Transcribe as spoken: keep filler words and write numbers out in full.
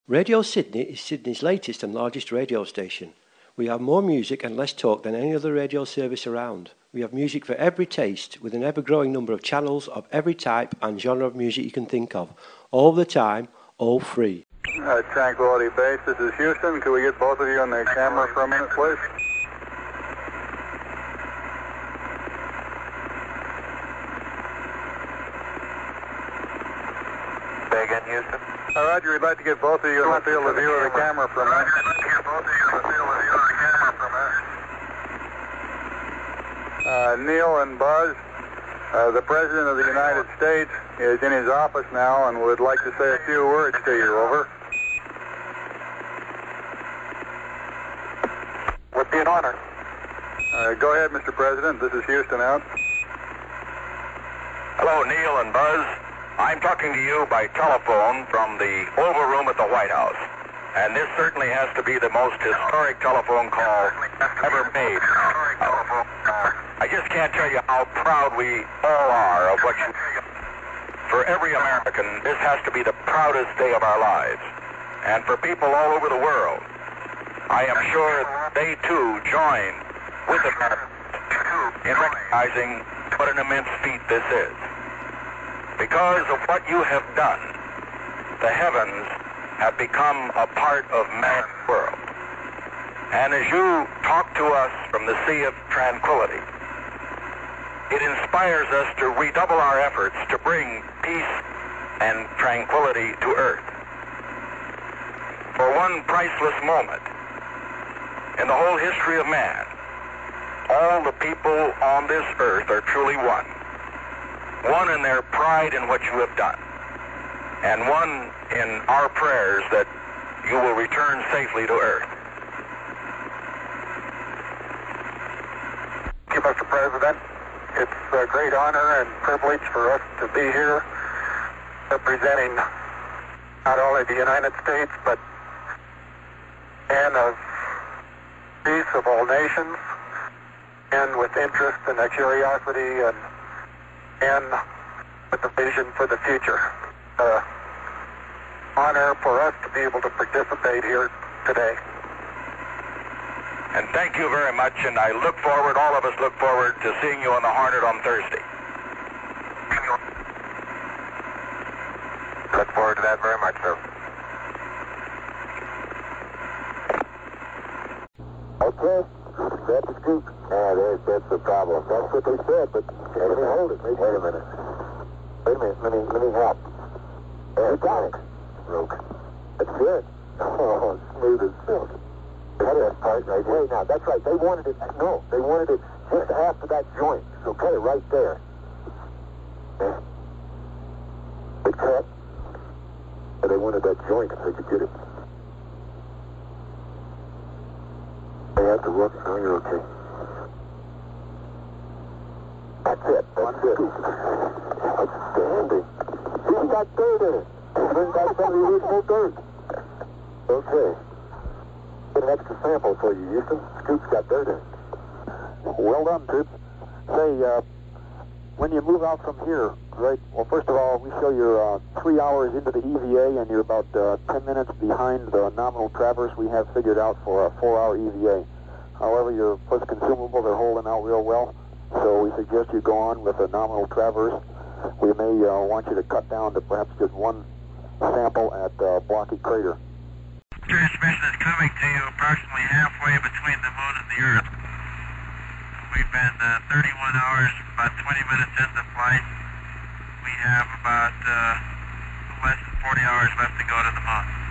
Radio Sydney is Sydney's latest and largest radio station. We have more music and less talk than any other radio service around. We have music for every taste, with an ever-growing number of channels of every type and genre of music you can think of. All the time, all free. Uh, Tranquility Base, this is Houston. Could we get both of you on the camera for a minute, please? Say again, Houston. Uh, Roger, we'd like to get both of you in the field of view of the camera for a minute. Roger, we'd like to get both of you in the field of view of the camera for a minute. Uh, Neil and Buzz, uh, the President of the United States is in his office now and would like to say a few words to you. Over. Would be an honor. Uh, go ahead, Mister President. This is Houston out. Hello, Neil and Buzz. I'm talking to you by telephone from the Oval Room at the White House. And this certainly has to be the most historic telephone call ever made. I just can't tell you how proud we all are of what you... For every American, this has to be the proudest day of our lives. And for people all over the world, I am sure they too join with Americans in recognizing what an immense feat this is. Because of what you have done, the heavens have become a part of man's world. And as you talk to us from the Sea of Tranquility, it inspires us to redouble our efforts to bring peace and tranquility to Earth. For one priceless moment in the whole history of man, all the people on this earth are truly one. One in their pride in what you have done, and one in our prayers that you will return safely to Earth. Thank you, Mister President. It's a great honor and privilege for us to be here representing not only the United States, but men of peace of all nations, and with interest and a curiosity and and with the vision for the future. Uh, honor for us to be able to participate here today. And thank you very much, and I look forward, all of us look forward to seeing you on the Hornet on Thursday. Look forward to that very much, sir. Okay, that's the scoop. Yeah, there's, that's the problem. That's what they said, but let me hold it. Wait, wait a minute. Wait a minute, let me, let me help. There, you got it. Broke. That's good. Oh, smooth as silk. Cut that part right here. Now, that's right. They wanted it, no, they wanted it just after that joint. So cut it right there. Yeah. They cut. And they wanted that joint if they could get it. They have to look. No, you're okay. That's it. That's it. Outstanding. He's got dirt in it. Bring back some of the original dirt. Okay. Get an extra sample for you, Houston. Scoop's got dirt in it. Well done, Toots. Say, uh, when you move out from here, right, well, first of all, we show you're uh, three hours into the E V A, and you're about uh, ten minutes behind the nominal traverse we have figured out for a four-hour E V A. However, your first consumable, they're holding out real well, so we suggest you go on with a nominal traverse. We may uh, want you to cut down to perhaps just one sample at uh, Blocky Crater. Transmission is coming to you approximately halfway between the moon and the Earth. We've been uh, thirty-one hours, about twenty minutes into flight. We have about uh, less than forty hours left to go to the moon.